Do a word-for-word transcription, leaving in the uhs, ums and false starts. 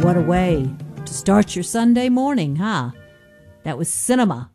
What a way to start your Sunday morning, huh? That was Cinema